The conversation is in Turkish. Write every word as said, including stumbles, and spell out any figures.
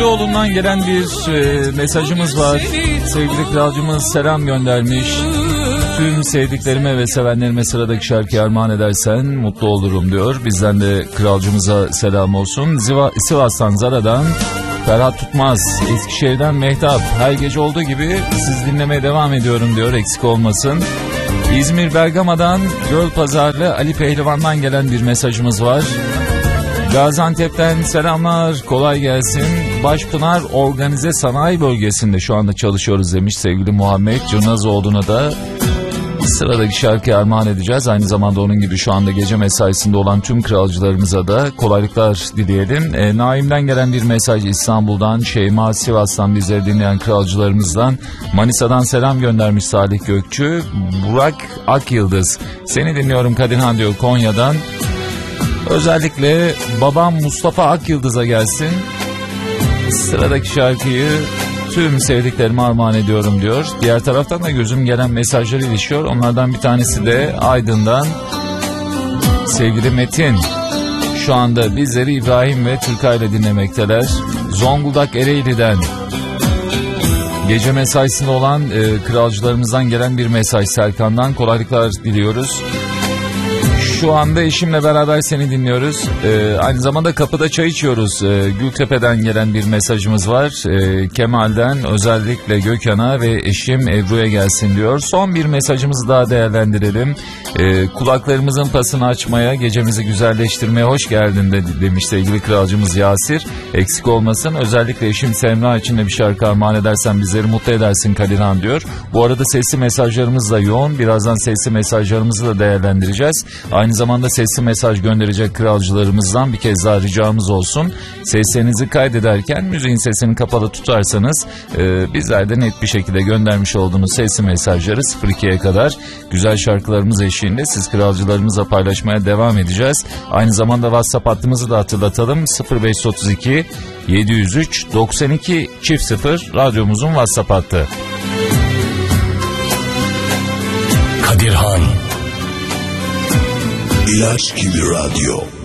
Oğlundan gelen bir e, mesajımız var. Sevgili kralcımız selam göndermiş. Tüm sevdiklerime ve sevenlerime sıradaki şarkıyı armağan edersen mutlu olurum diyor. Bizden de kralcımıza selam olsun. Ziva, Sivas'tan Zara'dan Ferhat Tutmaz, Eskişehir'den Mehtap. Her gece olduğu gibi siz dinlemeye devam ediyorum diyor, eksik olmasın. İzmir Bergama'dan Gölpazarlı Ali Pehlivan'dan gelen bir mesajımız var. Gaziantep'ten selamlar, kolay gelsin. Başpınar Organize Sanayi Bölgesi'nde şu anda çalışıyoruz demiş sevgili Muhammed Cırnazoğlu'na da sıradaki şarkıyı armağan edeceğiz. Aynı zamanda onun gibi şu anda gece mesaisinde olan tüm kralcılarımıza da kolaylıklar dileyelim. E, Naim'den gelen bir mesaj İstanbul'dan, Şeyma Sivas'tan bizleri dinleyen kralcılarımızdan. Manisa'dan selam göndermiş Salih Gökçü. Burak Akyıldız, seni dinliyorum Kadirhan diyor Konya'dan. Özellikle babam Mustafa Akyıldız'a gelsin. Sıradaki şarkıyı tüm sevdiklerime armağan ediyorum diyor. Diğer taraftan da gözüm gelen mesajları ilişiyor. Onlardan bir tanesi de Aydın'dan sevgili Metin. Şu anda bizleri İbrahim ve Türkay ile dinlemekteler. Zonguldak Ereğli'den gece mesaisinde olan e, kralcılarımızdan gelen bir mesaj Serkan'dan. Kolaylıklar diliyoruz. Şu anda eşimle beraber seni dinliyoruz. Ee, aynı zamanda kapıda çay içiyoruz. Ee, Gültepe'den gelen bir mesajımız var. Ee, Kemal'den özellikle Gökhan'a ve eşim Ebru'ya gelsin diyor. Son bir mesajımızı daha değerlendirelim. Ee, kulaklarımızın pasını açmaya, gecemizi güzelleştirmeye hoş geldin de, demiş sevgili kralcımız Yasir. Eksik olmasın. Özellikle eşim Semra için de bir şarkı armağan edersen bizleri mutlu edersin Kadirhan diyor. Bu arada sesli mesajlarımız da yoğun. Birazdan sesli mesajlarımızı da değerlendireceğiz. Aynı zamanda sesli mesaj gönderecek kralcılarımızdan bir kez daha ricamız olsun. Seslerinizi kaydederken müziğin sesini kapalı tutarsanız e, bizler de net bir şekilde göndermiş olduğunuz sesli mesajları sıfır ikiye kadar güzel şarkılarımız eşliğinde siz kralcılarımızla paylaşmaya devam edeceğiz. Aynı zamanda WhatsApp hattımızı da hatırlatalım. sıfır beş otuz iki yedi yüz üç doksan iki çift sıfır radyomuzun WhatsApp hattı. Kadirhan İlaç gibi radyo.